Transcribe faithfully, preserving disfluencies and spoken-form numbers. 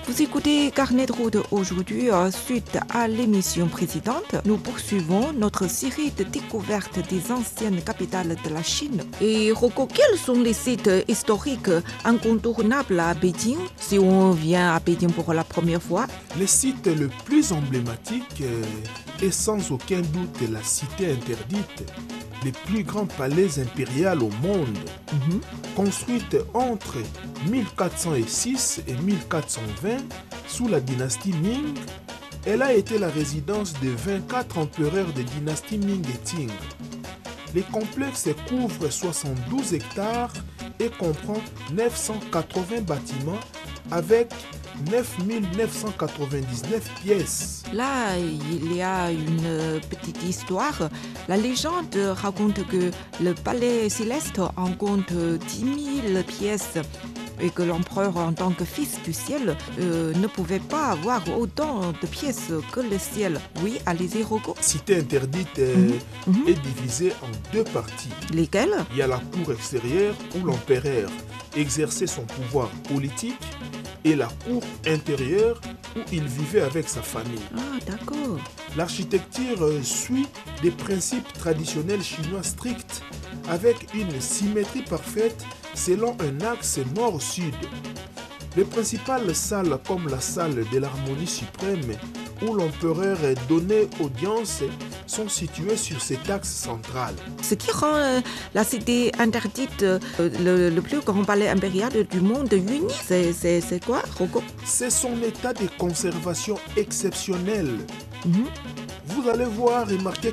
Vous écoutez Carnet de route aujourd'hui. euh, Suite à l'émission précédente, nous poursuivons notre série de découvertes des anciennes capitales de la Chine. Et Rocco, quels sont les sites historiques incontournables à Pékin si on vient à Pékin pour la première fois? Le site le plus emblématique euh, est sans aucun doute la cité interdite, le plus grand palais impérial au monde. Mhm. Construite entre mille quatre cent six et mille quatre cent vingt sous la dynastie Ming, elle a été la résidence de vingt-quatre empereurs de dynastie Ming et Qing. Le complexe couvre soixante-douze hectares et comprend neuf cent quatre-vingts bâtiments avec neuf mille neuf cent quatre-vingt-dix-neuf pièces. Là, il y a une petite histoire. La légende raconte que le palais céleste en compte dix mille pièces et que l'empereur, en tant que fils du ciel, euh, ne pouvait pas avoir autant de pièces que le ciel. Oui, allez-y, Rocco. Cité interdite euh, Mhm. est divisée en deux parties. Lesquels? Il y a la cour extérieure où l'empereur exerçait son pouvoir politique et la cour intérieure où il vivait avec sa famille. Ah, d'accord. L'architecture euh, suit des principes traditionnels chinois stricts avec une symétrie parfaite selon un axe nord-sud. Les principales salles comme la salle de l'harmonie suprême où l'empereur donnait audience sont situées sur cet axe central. Ce qui rend euh, la cité interdite euh, le, le plus grand palais impérial du monde uni, c'est, c'est, c'est quoi, Rocco? C'est son état de conservation exceptionnel. Mhm. Vous allez voir, remarquer